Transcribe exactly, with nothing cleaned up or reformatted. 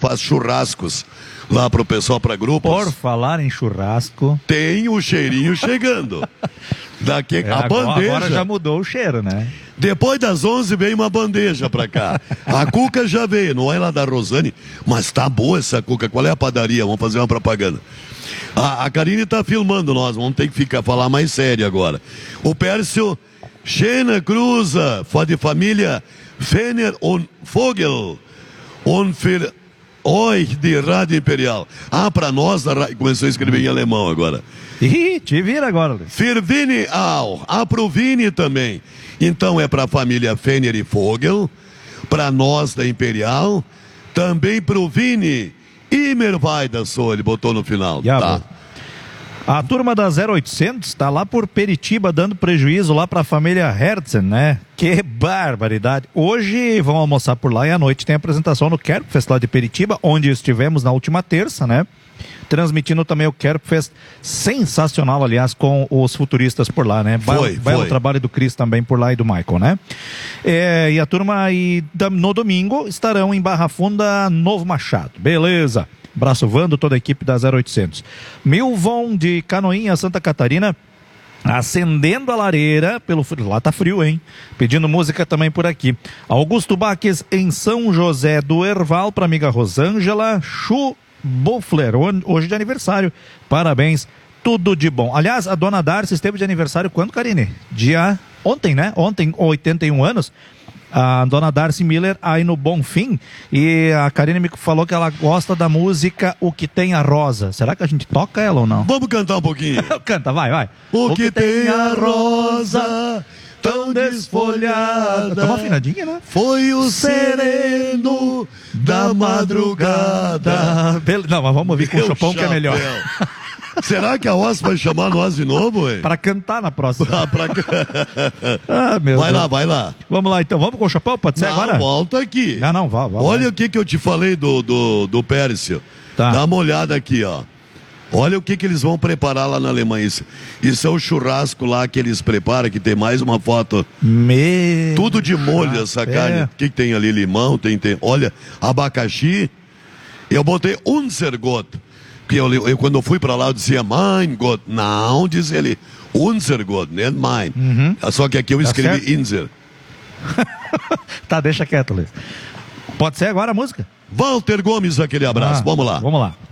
faz churrascos lá pro pessoal, para grupos. Por falar em churrasco, tem o cheirinho chegando. Daqui, é, a agora, bandeja. Agora já mudou o cheiro, né? Depois das onze vem uma bandeja pra cá. A cuca já veio, não é lá da Rosane, mas tá boa essa cuca. Qual é a padaria? Vamos fazer uma propaganda. A, a Karine tá filmando nós, vamos ter que ficar, falar mais sério agora. O Pércio, Xena Cruza, de família Fener und Vogel, und für euch de Rádio Imperial. Ah, pra nós, da, começou a escrever em alemão agora. Ih, te vira agora, Luiz. Firvini Au, ah, pro Vini também. Então é para a família Fener e Vogel, para nós da Imperial, também pro Vini Imervaidason, ele botou no final. Já tá. A turma da zero oitocentos está lá por Peritiba dando prejuízo lá para a família Herzen, né? Que barbaridade. Hoje vão almoçar por lá e à noite tem apresentação no Kerpfest lá de Peritiba, onde estivemos na última terça, né? Transmitindo também o Kerpfest, sensacional, aliás, com os futuristas por lá, né? Foi, Belo foi. trabalho do Cris também por lá e do Michael, né? É, e a turma aí, no domingo estarão em Barra Funda, Novo Machado. Beleza. Braço Vando, toda a equipe da zero oitocentos. Milvon de Canoinha, Santa Catarina, acendendo a lareira pelo frio. Lá tá frio, hein? Pedindo música também por aqui. Augusto Baques em São José do Herval, para amiga Rosângela Chu Buffler, hoje de aniversário. Parabéns, tudo de bom. Aliás, a dona Darcy esteve de aniversário quando, Karine? Dia ontem, né? Ontem, oitenta e um anos. A dona Darcy Miller aí no Bonfim, e a Karine me falou que ela gosta da música O Que Tem a Rosa. Será que a gente toca ela ou não? Vamos cantar um pouquinho. Canta, vai, vai. O, o que, que tem a rosa tão desfolhada, tá uma afinadinha, né? Foi o sereno da madrugada. Não, mas vamos ouvir com o Chopão, que é melhor. Será que a Ossa vai chamar nós de novo, ué? Para cantar na próxima. Ah, pra... ah, meu vai Deus. lá, vai lá. Vamos lá, então. Vamos com o Chopão? Pode ser não, agora? Volta aqui. Não, não, vá, vá. Olha vai. o que, que eu te falei do, do, do Pércio. Tá. Dá uma olhada aqui, ó. Olha o que, que eles vão preparar lá na Alemanha. Isso, isso é o churrasco lá que eles preparam, que tem mais uma foto. Meu Tudo de molho essa carne. O que, que tem ali? Limão, tem, tem. Olha, abacaxi. Eu botei Unsergott. Que eu, eu, quando eu fui pra lá, eu dizia Mein Gott. Não, diz ele. Unsergott, não mein. Uhum. Só que aqui eu escrevi tá Inser. Tá, deixa quieto, Luiz. Pode ser agora a música? Walter Gomes, aquele abraço. Ah, vamos lá. Vamos lá.